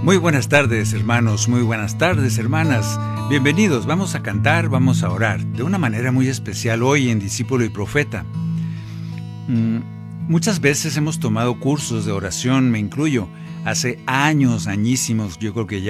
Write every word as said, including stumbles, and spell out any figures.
Muy buenas tardes, hermanos, muy buenas tardes, hermanas. Bienvenidos, vamos a cantar, vamos a orar, de una manera muy especial hoy en Discípulo y Profeta. Mm, muchas veces hemos tomado cursos de oración, me incluyo, hace años, añísimos, yo creo que ya